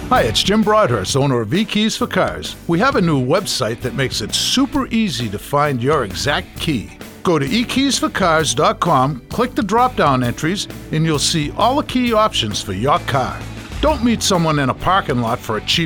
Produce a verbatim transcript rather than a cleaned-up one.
Hi, it's Jim Broadhurst, owner of eKeys for Cars. We have a new website that makes it super easy to find your exact key. Go to e keys for cars dot com, click the drop-down entries, and you'll see all the key options for your car. Don't meet someone in a parking lot for a cheap